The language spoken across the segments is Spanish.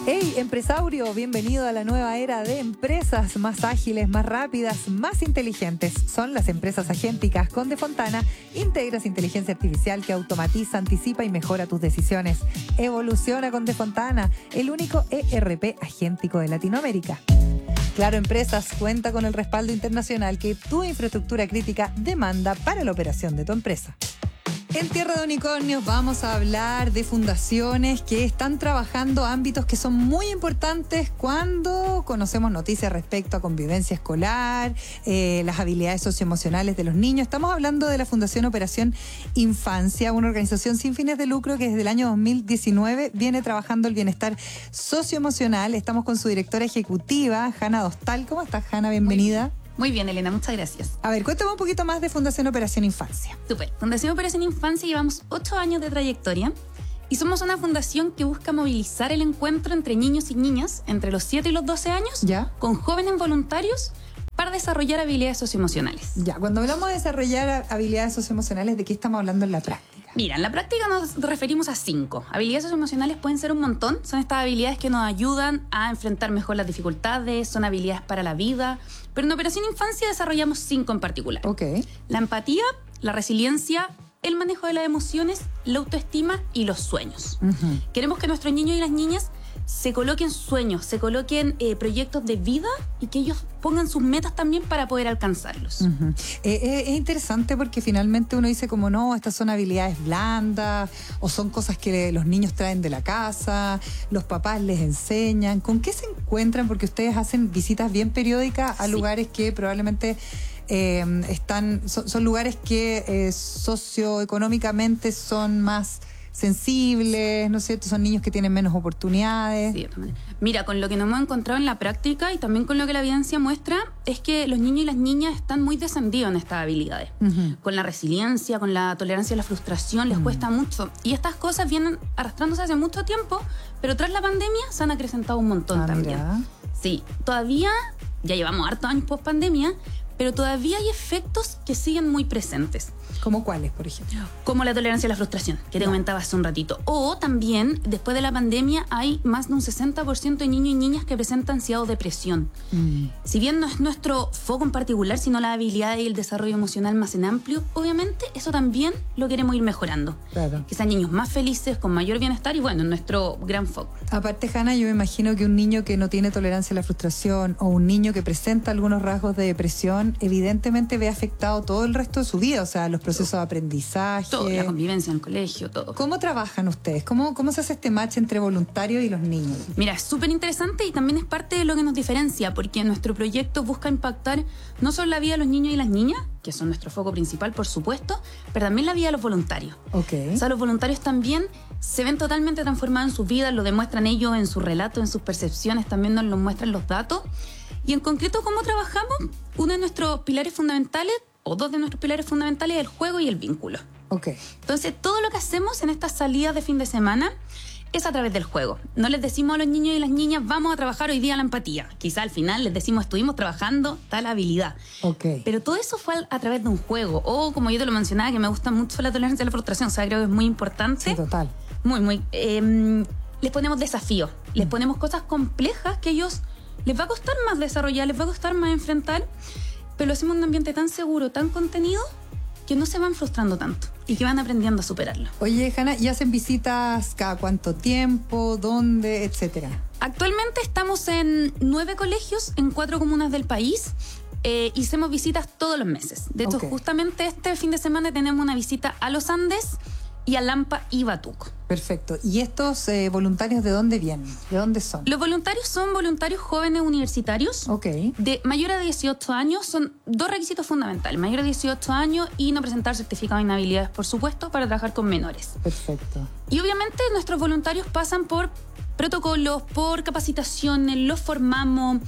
Hey, empresario, bienvenido a la nueva era de empresas más ágiles, más rápidas, más inteligentes. Son las empresas agénticas. Con Defontana integras inteligencia artificial que automatiza, anticipa y mejora tus decisiones. Evoluciona con Defontana, el único ERP agéntico de Latinoamérica. Claro Empresas cuenta con el respaldo internacional que tu infraestructura crítica demanda para la operación de tu empresa. En Tierra de Unicornios vamos a hablar de fundaciones que están trabajando ámbitos que son muy importantes cuando conocemos noticias respecto a convivencia escolar, las habilidades socioemocionales de los niños. Estamos hablando de la Fundación Operación Infancia, una organización sin fines de lucro que desde el año 2019 viene trabajando el bienestar socioemocional. Estamos con su directora ejecutiva, Hanna Dostal. ¿Cómo estás, Hanna? Bienvenida. Muy bien, Elena, muchas gracias. A ver, cuéntame un poquito más de Fundación Operación Infancia. Súper. Fundación Operación Infancia llevamos 8 años de trayectoria y somos una fundación que busca movilizar el encuentro entre niños y niñas entre los 7 y los 12 años ¿Ya? con jóvenes voluntarios para desarrollar habilidades socioemocionales. Ya, cuando hablamos de desarrollar habilidades socioemocionales, ¿de qué estamos hablando en la práctica? Mira, en la práctica nos referimos a 5. Habilidades socioemocionales pueden ser un montón. Son estas habilidades que nos ayudan a enfrentar mejor las dificultades, son habilidades para la vida. Pero en Operación Infancia desarrollamos 5 en particular. Ok. La empatía, la resiliencia, el manejo de las emociones, la autoestima y los sueños. Uh-huh. Queremos que nuestros niños y las niñas se coloquen sueños, se coloquen proyectos de vida y que ellos pongan sus metas también para poder alcanzarlos. Uh-huh. Es interesante porque finalmente uno dice como no, estas son habilidades blandas o son cosas que los niños traen de la casa, los papás les enseñan. ¿Con qué se encuentran? Porque ustedes hacen visitas bien periódicas a lugares que probablemente son lugares que socioeconómicamente son más sensibles, ¿no es cierto? Son niños que tienen menos oportunidades. Sí, mira, con lo que nos hemos encontrado en la práctica y también con lo que la evidencia muestra es que los niños y las niñas están muy descendidos en estas habilidades. Uh-huh. Con la resiliencia, con la tolerancia a la frustración, les cuesta mucho. Y estas cosas vienen arrastrándose hace mucho tiempo, pero tras la pandemia se han acrecentado un montón también. Mira. Sí, todavía, ya llevamos hartos años post pandemia, pero todavía hay efectos que siguen muy presentes. ¿Cómo cuáles, por ejemplo? Como la tolerancia a la frustración, que te comentaba hace un ratito. O también, después de la pandemia, hay más de un 60% de niños y niñas que presentan ansiedad o depresión. Si bien no es nuestro foco en particular, sino la habilidad y el desarrollo emocional más en amplio, obviamente eso también lo queremos ir mejorando. Claro. Que sean niños más felices, con mayor bienestar y bueno, nuestro gran foco. Aparte, Hanna, yo me imagino que un niño que no tiene tolerancia a la frustración o un niño que presenta algunos rasgos de depresión, evidentemente ve afectado todo el resto de su vida, o sea, los procesos de aprendizaje. Todo, la convivencia en el colegio, todo. ¿Cómo trabajan ustedes? ¿Cómo se hace este match entre voluntarios y los niños? Mira, es súper interesante y también es parte de lo que nos diferencia, porque nuestro proyecto busca impactar no solo la vida de los niños y las niñas, que son nuestro foco principal, por supuesto, pero también la vida de los voluntarios. Okay. O sea, los voluntarios también se ven totalmente transformados en sus vidas, lo demuestran ellos en su relato, en sus percepciones, también nos lo muestran los datos. Y en concreto, ¿cómo trabajamos? Uno de nuestros pilares fundamentales, o 2 de nuestros pilares fundamentales, es el juego y el vínculo. Okay. Entonces, todo lo que hacemos en estas salidas de fin de semana es a través del juego. No les decimos a los niños y las niñas, vamos a trabajar hoy día la empatía. Quizá al final les decimos, estuvimos trabajando tal habilidad. Okay. Pero todo eso fue a través de un juego. O, como yo te lo mencionaba, que me gusta mucho la tolerancia a la frustración. O sea, creo que es muy importante. Sí, total. Muy. Les ponemos desafíos. Les ponemos cosas complejas que a ellos les va a costar más desarrollar, les va a costar más enfrentar. Pero lo hacemos en un ambiente tan seguro, tan contenido, que no se van frustrando tanto y que van aprendiendo a superarlo. Oye, Hanna, ¿y hacen visitas cada cuánto tiempo, dónde, etcétera? Actualmente estamos en 9 colegios en 4 comunas del país y hacemos visitas todos los meses. De hecho, justamente este fin de semana tenemos una visita a Los Andes y a Lampa y Batuco. Perfecto. ¿Y estos voluntarios de dónde vienen? ¿De dónde son? Los voluntarios son voluntarios jóvenes universitarios. Okay. De mayor a 18 años. Son 2 requisitos fundamentales. Mayor a 18 años y no presentar certificado de inhabilidades, por supuesto, para trabajar con menores. Perfecto. Y obviamente nuestros voluntarios pasan por protocolos, por capacitaciones, los formamos.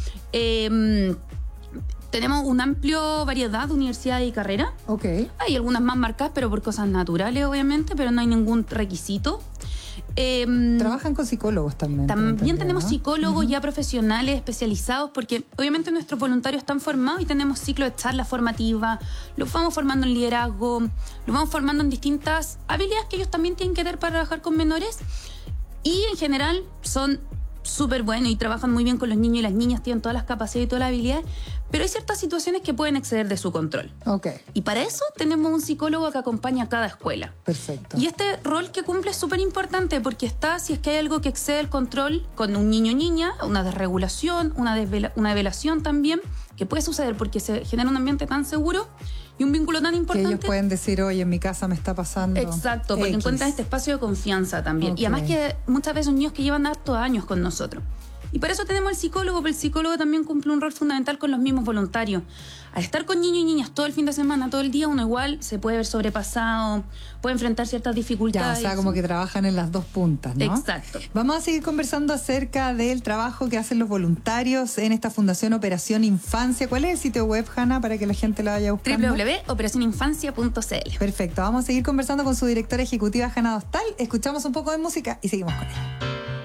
Tenemos una amplia variedad de universidades y carreras. Okay. Hay algunas más marcadas, pero por cosas naturales, obviamente, pero no hay ningún requisito. Trabajan con psicólogos también. También tenemos psicólogos ya profesionales especializados, porque obviamente nuestros voluntarios están formados y tenemos ciclos de charla formativa, los vamos formando en liderazgo, los vamos formando en distintas habilidades que ellos también tienen que tener para trabajar con menores, y en general son súper bueno y trabajan muy bien con los niños y las niñas, tienen todas las capacidades y todas las habilidades, pero hay ciertas situaciones que pueden exceder de su control. Ok. Y para eso tenemos un psicólogo que acompaña a cada escuela. Perfecto. Y este rol que cumple es súper importante porque está, si es que hay algo que excede el control con un niño o niña, una desregulación, una develación también, que puede suceder porque se genera un ambiente tan seguro y un vínculo tan importante. Que ellos pueden decir, oye, en mi casa me está pasando. Exacto, porque X. encuentran este espacio de confianza también. Ok. Y además que muchas veces son niños que llevan hartos años con nosotros. Y para eso tenemos al psicólogo, pero el psicólogo también cumple un rol fundamental con los mismos voluntarios. Al estar con niños y niñas todo el fin de semana, todo el día, uno igual se puede ver sobrepasado, puede enfrentar ciertas Ya, dificultades. o sea, como que trabajan en las dos puntas, ¿no? Exacto. Vamos a seguir conversando acerca del trabajo que hacen los voluntarios en esta Fundación Operación Infancia. ¿Cuál es el sitio web, Hanna, para que la gente lo vaya buscando? www.operacioninfancia.cl. Perfecto, vamos a seguir conversando con su directora ejecutiva, Hanna Dostal. Escuchamos un poco de música y seguimos con ella.